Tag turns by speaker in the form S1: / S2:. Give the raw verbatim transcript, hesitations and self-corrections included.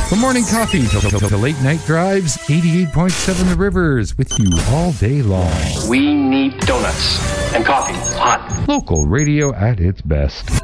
S1: From morning coffee to, to, to late night drives, eighty-eight point seven The Rivers with you all day long.
S2: We need donuts and coffee, hot.
S1: Local radio at its best.